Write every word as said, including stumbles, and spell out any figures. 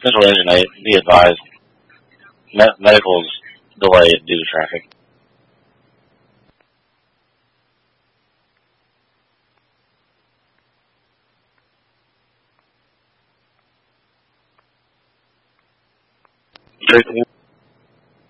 Central Engine eight, be advised. Me- medical's delayed due to traffic. Jason,